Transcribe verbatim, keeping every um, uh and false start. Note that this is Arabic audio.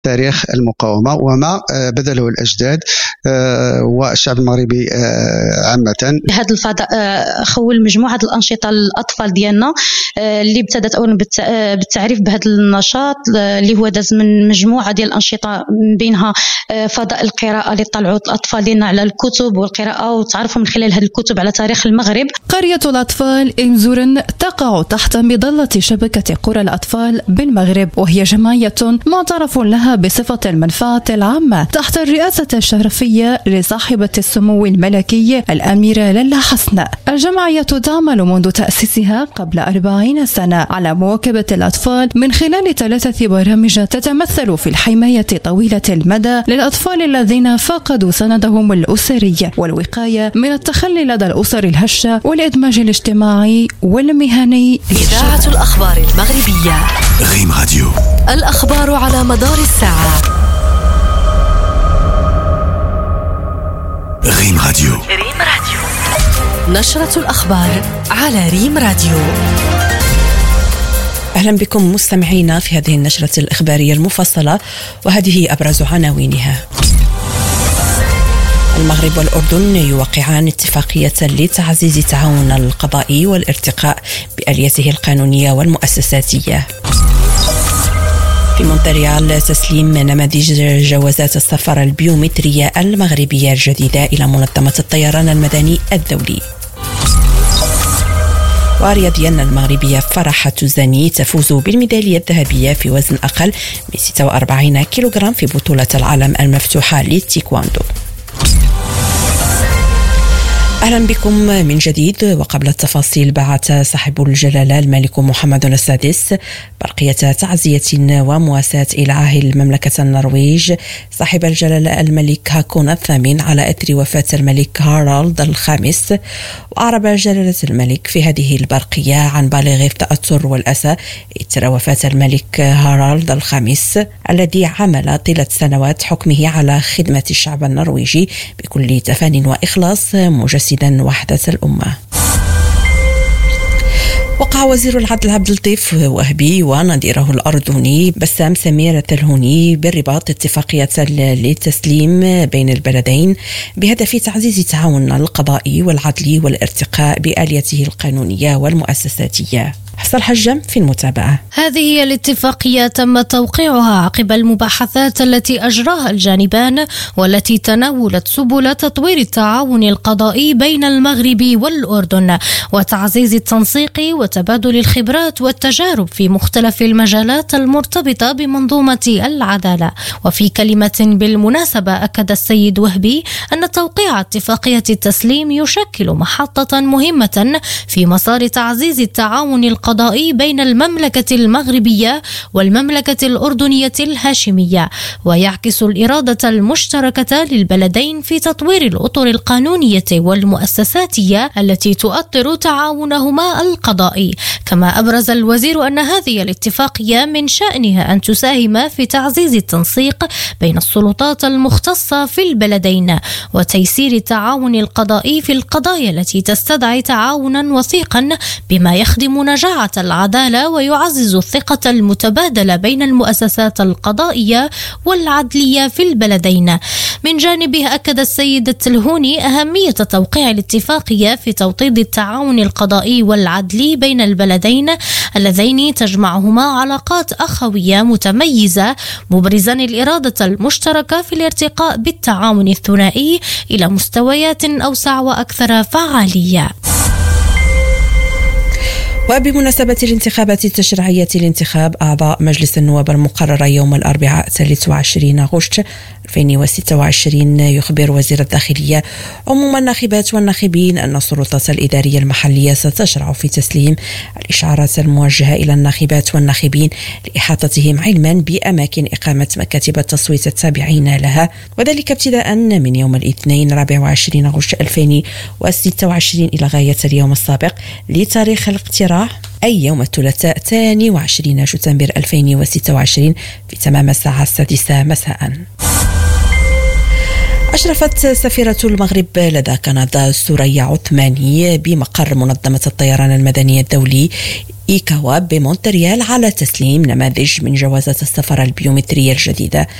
تاريخ المقاومة وما بذله الأجداد والشعب المغربي عامة. هذا الفضاء خول مجموعة الأنشطة للأطفال ديالنا اللي ابتدت أولا بالتعريف بهذا النشاط اللي هو داز من مجموعة ديال الأنشطة من بينها فضاء القراءة اللي طلعوا الأطفال ديالنا على الكتب والقراءة وتعرفوا من خلال هذه الكتب على تاريخ المغرب. قرية الأطفال إنزورن تقع تحت مظلة شبكة قرى الأطفال بالمغرب، وهي جمعية معترف لها بصفة المنفعة العامة تحت الرئاسة الشرفية لصاحبة السمو الملكي الأميرة لاله حسن. الجمعية تعمل منذ تأسيسها قبل أربعين سنة على مواكبة الأطفال من خلال ثلاثة برامج تتمثل في الحماية طويلة المدى للأطفال الذين فقدوا سندهم الأسري والوقاية من التخلي لدى الأسر الهشة والإدماج الاجتماعي والمهني. إذاعة الأخبار المغربية ريم راديو، الأخبار على مدار الساعة. ريم راديو. ريم راديو، نشرة الأخبار على ريم راديو. أهلا بكم مستمعينا في هذه النشرة الإخبارية المفصلة، وهذه أبرز عناوينها. المغرب والأردن يوقعان اتفاقية لتعزيز التعاون القضائي والارتقاء بآليته القانونية والمؤسساتية. في مونتريال تسليم نماذج جوازات السفر البيومترية المغربية الجديدة إلى منظمة الطيران المدني الدولي. ورياضيا المغربية فرحة تزاني تفوز بالميدالية الذهبية في وزن أقل من ستة وأربعين كيلوغرام في بطولة العالم المفتوحة للتايكواندو. أهلا بكم من جديد. وقبل التفاصيل، بعث صاحب الجلالة الملك محمد السادس برقية تعزية ومواساة إلى عاهل مملكة النرويج صاحب الجلالة الملك هاكون الثامن على إثر وفاة الملك هارالد الخامس. وأعرب جلالة الملك في هذه البرقية عن بالغ التأثر والأسى إثر وفاة الملك هارالد الخامس الذي عمل طيلة سنوات حكمه على خدمة الشعب النرويجي بكل تفان وإخلاص، مجسدا وحدة الأمة. وقع وزير العدل عبد اللطيف وهبي ونظيره الأردني بسام سمير الهوني بالرباط اتفاقية للتسليم بين البلدين بهدف تعزيز التعاون القضائي والعدلي والارتقاء بآليته القانونية والمؤسساتية. حسن الحجام في المتابعة. هذه هي الاتفاقية تم توقيعها عقب المباحثات التي أجراها الجانبان، والتي تناولت سبل تطوير التعاون القضائي بين المغرب والأردن وتعزيز التنسيق وتبادل الخبرات والتجارب في مختلف المجالات المرتبطة بمنظومة العدالة. وفي كلمة بالمناسبة أكد السيد وهبي أن توقيع اتفاقية التسليم يشكل محطة مهمة في مسار تعزيز التعاون القضائي بين المملكة المغربية والمملكة الأردنية الهاشمية، ويعكس الإرادة المشتركة للبلدين في تطوير الأطر القانونية والمؤسساتية التي تؤطر تعاونهما القضائي. كما أبرز الوزير أن هذه الاتفاقية من شأنها أن تساهم في تعزيز التنسيق بين السلطات المختصة في البلدين وتيسير التعاون القضائي في القضايا التي تستدعي تعاونا وثيقا بما يخدم نجاح العدالة ويعزز الثقة المتبادلة بين المؤسسات القضائية والعدلية في البلدين. من جانبه أكد السيد التلهوني أهمية توقيع الاتفاقية في توطيد التعاون القضائي والعدلي بين البلدين اللذين تجمعهما علاقات أخوية متميزة، مبرزا الإرادة المشتركة في الارتقاء بالتعاون الثنائي إلى مستويات أوسع وأكثر فعالية. وبمناسبة الانتخابات التشريعية لانتخاب أعضاء مجلس النواب المقررة يوم الأربعاء ثلاثة وعشرين أغسطس ألفين وستة وعشرين، يخبر وزير الداخلية عموم الناخبات والناخبين أن السلطات الإدارية المحلية ستشرع في تسليم الإشعارات الموجهة إلى الناخبات والناخبين لإحاطتهم علما بأماكن إقامة مكاتب التصويت التابعين لها، وذلك ابتداء من يوم الاثنين رابع وعشرين أغسطس ألفين وستة وعشرين إلى غاية اليوم السابق لتاريخ الاقتراع، أي يوم الثلاثاء الثاني وعشرين شتنبر ألفين وستة وعشرين في تمام الساعة السادسة مساء. أشرفت سفيرة المغرب لدى كندا سوريا عثماني بمقر منظمة الطيران المدني الدولي إيكاوا بمونتريال على تسليم نماذج من جوازات السفر البيومترية الجديدة